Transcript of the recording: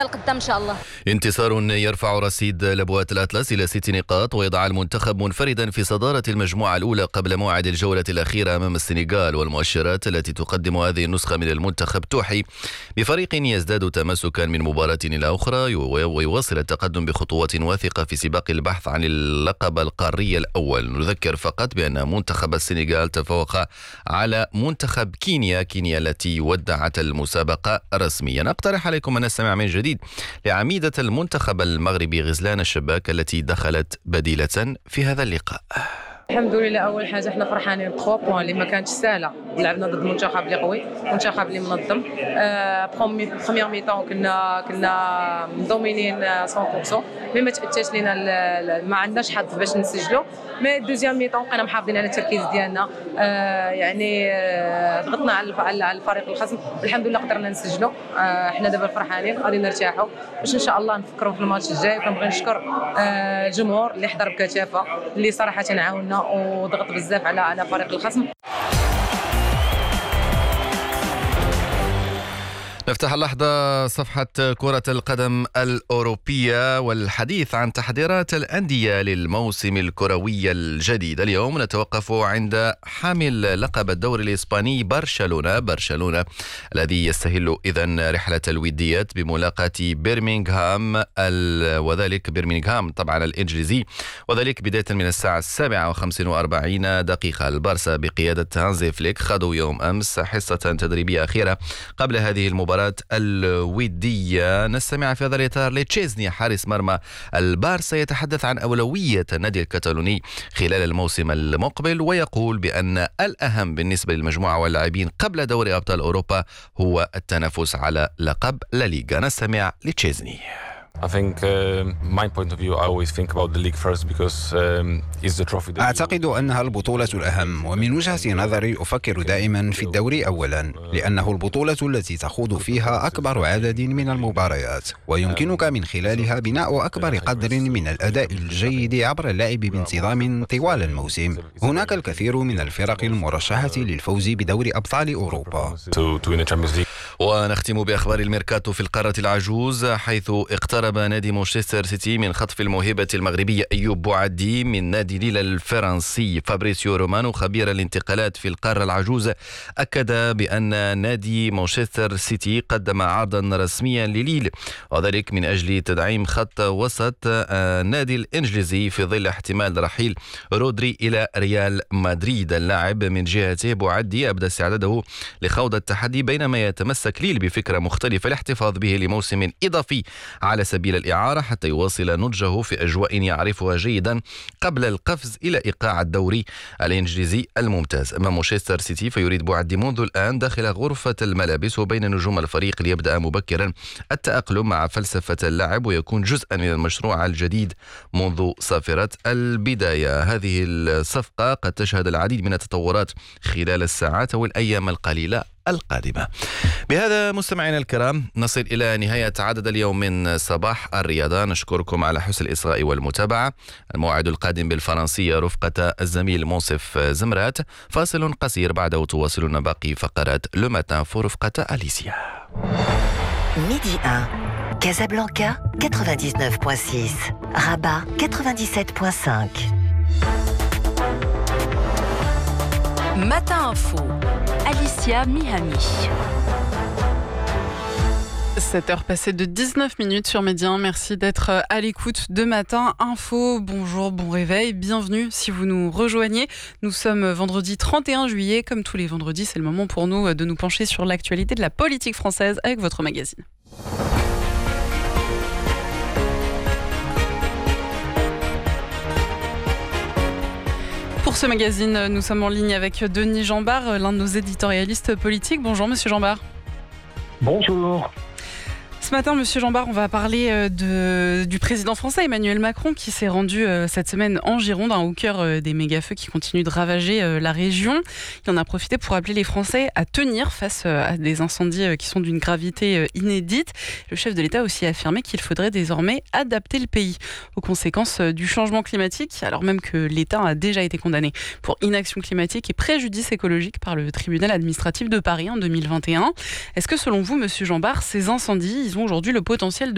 القدام إن شاء الله. انتصار يرفع رصيد لبوات الأطلس إلى 6 نقاط ويضع المنتخب منفردا في صدارة المجموعة الأولى قبل موعد الجولة الأخيرة أمام السنغال، والمؤشرات التي تقدم هذه النسخة من المنتخب توحي بفريق يزداد تماسكا من مباراة إلى أخرى ويواصل التقدم بخطوات واثقة في سباق البحث عن اللقب القاري الأول. نذكر فقط بأن منتخب السنغال تفوق على منتخب كينيا التي ودعت المسابقة رسميا. أقترح عليكم أن نستمع من جديد لعميدة المنتخب المغربي غزلان الشباك التي دخلت بديلة في هذا اللقاء. الحمد لله. اول حاجه احنا فرحانين ب 3 بوين اللي ما كانتش سهله. لعبنا ضد منتخب اللي قوي، منتخب اللي منظم. بروميير ميطون كنا مدومينين 100%، مي ما تاتاش لينا ما عندناش حظ باش نسجلوا. مي دوزيام ميطون بقينا محافظين على التركيز ديالنا، يعني ضغطنا على الفريق الخصم، الحمد لله قدرنا نسجلوا. احنا دابا فرحانين غادي نرتاحوا باش ان شاء الله نفكروا في الماتش الجاي. وكنبغي نشكر الجمهور اللي حضر بكثافه، اللي صراحه عاوننا وضغط بزاف على فريق الخصم. نفتح اللحظة صفحة كرة القدم الأوروبية والحديث عن تحضيرات الأندية للموسم الكروي الجديد. اليوم نتوقف عند حامل لقب الدوري الإسباني برشلونة الذي يستهل إذن رحلة الوديات بملاقاة برمنغهام، وذلك برمنغهام طبعا الإنجليزي، وذلك بداية من الساعة 7:45. البارسا بقيادة هانزي فليك خاضوا يوم أمس حصة تدريبية أخيرة قبل هذه المباراة الودية. نستمع في هذا الإطار لتشيزني حارس مرمى البارسا يتحدث عن أولوية النادي الكتالوني خلال الموسم المقبل، ويقول بأن الأهم بالنسبة للمجموعة واللاعبين قبل دوري أبطال أوروبا هو التنافس على لقب لا ليغا. نستمع لتشيزني. أعتقد أنها البطولة الأهم، ومن وجهة نظري أفكر دائما في الدوري أولا، لأنه البطولة التي تخوض فيها أكبر عدد من المباريات، ويمكنك من خلالها بناء أكبر قدر من الأداء الجيد عبر اللعب بانتظام طوال الموسم. هناك الكثير من الفرق المرشحة للفوز بدوري أبطال أوروبا. ونختم بأخبار الميركاتو في القارة العجوز، حيث اقترب نادي مانشستر سيتي من خطف الموهبة المغربي أيوب بوعدي من نادي ليل الفرنسي. فابريسيو رومانو خبير الانتقالات في القارة العجوز أكد بأن نادي مانشستر سيتي قدم عرضا رسميا لليل، وذلك من أجل تدعيم خط وسط النادي الإنجليزي في ظل احتمال رحيل رودري إلى ريال مدريد. اللاعب من جهته بوعدي أبدى استعداده لخوض التحدي، بينما يتمسك ليل بفكرة مختلفة الاحتفاظ به لموسم إضافي على سبيل الإعارة حتى يواصل نضجه في أجواء يعرفها جيدا قبل القفز إلى إيقاع الدوري الإنجليزي الممتاز. أما مانشستر سيتي فيريد بوعدي منذ الآن داخل غرفة الملابس وبين نجوم الفريق ليبدأ مبكرا التأقلم مع فلسفة اللاعب ويكون جزءا من المشروع الجديد منذ صافرة البداية. هذه الصفقة قد تشهد العديد من التطورات خلال الساعات والأيام القليلة القادمة. بهذا مستمعينا الكرام نصل إلى نهاية عدد اليوم من صباح الرياضة. نشكركم على حسن الإصغاء والمتابعة. الموعد القادم بالفرنسية رفقة الزميل منصف زمرات. فاصل قصير بعده تواصلون باقي فقرات لو ماتان رفقة أليسيا. Midi 1, Casablanca 99.6, Rabat 97.5. Matin Info, Alicia Mihami. 7h passées de 19 minutes sur Média 1. Merci d'être à l'écoute de Matin Info. Bonjour, bon réveil, bienvenue si vous nous rejoignez. Nous sommes vendredi 31 juillet. Comme tous les vendredis, c'est le moment pour nous de nous pencher sur l'actualité de la politique française avec votre magazine. Pour ce magazine, nous sommes en ligne avec Denis Jambard, l'un de nos éditorialistes politiques. Bonjour Monsieur Jambard. Bonjour. Ce matin, Monsieur Jambard, on va parler du président français Emmanuel Macron qui s'est rendu cette semaine en Gironde, au cœur des méga-feux qui continuent de ravager la région. Il en a profité pour appeler les Français à tenir face à des incendies qui sont d'une gravité inédite. Le chef de l'État a aussi affirmé qu'il faudrait désormais adapter le pays aux conséquences du changement climatique, alors même que l'État a déjà été condamné pour inaction climatique et préjudice écologique par le tribunal administratif de Paris en 2021. Est-ce que selon vous, Monsieur Jambard, ces incendies, ils ont aujourd'hui le potentiel de